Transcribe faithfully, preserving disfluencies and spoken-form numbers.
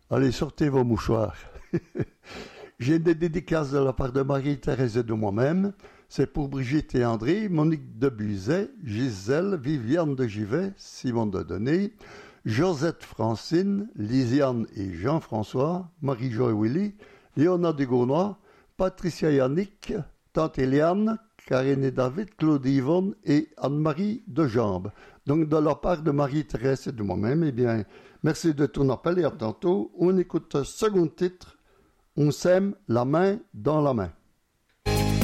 Allez, sortez vos mouchoirs. J'ai des dédicaces de la part de Marie-Thérèse et de moi-même. C'est pour Brigitte et André, Monique de Buzet, Gisèle, Viviane de Givet, Simon de Denis, Josette Francine, Lisiane et Jean-François, Marie-Jo et Willy, Léona de Gaunois, Patricia Yannick, Tante Eliane, Karine et David, Claudie Yvonne et Anne-Marie de Jambes. Donc, de la part de Marie-Thérèse et de moi-même, eh bien, merci de ton appel et à tantôt. On écoute un second titre. On s'aime la main dans la main.